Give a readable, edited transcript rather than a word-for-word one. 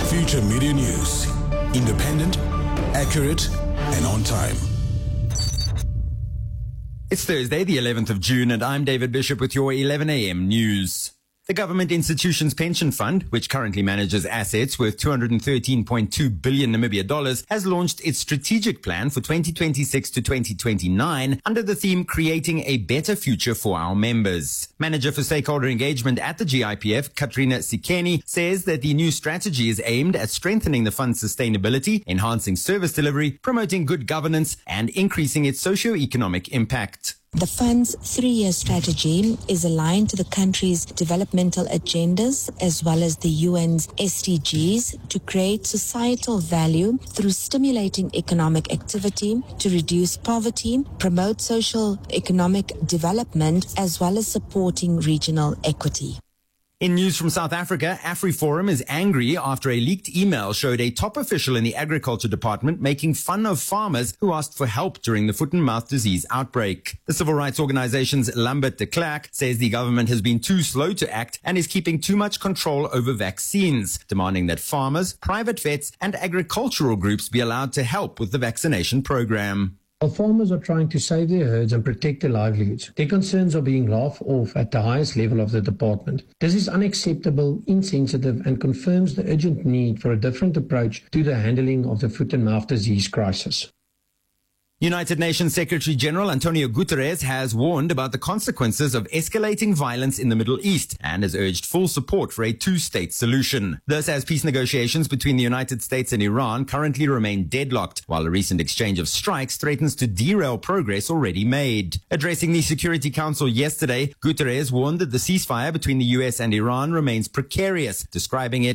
Future Media News. Independent, accurate, and on time. It's Thursday, the 11th of June, and I'm David Bishop with your 11 a.m. news. The Government Institutions Pension Fund, which currently manages assets worth 213.2 billion Namibia dollars, has launched its strategic plan for 2026 to 2029 under the theme Creating a Better Future for Our Members. Manager for Stakeholder Engagement at the GIPF, Katrina Sikeni, says that the new strategy is aimed at strengthening the fund's sustainability, enhancing service delivery, promoting good governance, and increasing its socio-economic impact. The fund's 3-year strategy is aligned to the country's developmental agendas as well as the UN's SDGs to create societal value through stimulating economic activity, to reduce poverty, promote social economic development, as well as supporting regional equity. In news from South Africa, AfriForum is angry after a leaked email showed a top official in the Agriculture Department making fun of farmers who asked for help during the foot-and-mouth disease outbreak. The civil rights organization's Lambert de Klerk says the government has been too slow to act and is keeping too much control over vaccines, demanding that farmers, private vets, and agricultural groups be allowed to help with the vaccination program. While farmers are trying to save their herds and protect their livelihoods, their concerns are being laughed off at the highest level of the department. This is unacceptable, insensitive, and confirms the urgent need for a different approach to the handling of the foot-and-mouth disease crisis. United Nations Secretary General Antonio Guterres has warned about the consequences of escalating violence in the Middle East and has urged full support for a two-state solution. This as peace negotiations between the United States and Iran currently remain deadlocked, while a recent exchange of strikes threatens to derail progress already made. Addressing the Security Council yesterday, Guterres warned that the ceasefire between the US and Iran remains precarious, describing it